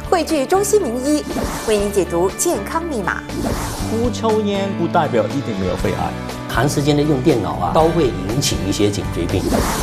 汇聚中西名医，为您解读健康密码。 不抽烟不代表一定没有肺癌。 长时间的用电脑都会引起一些颈椎病。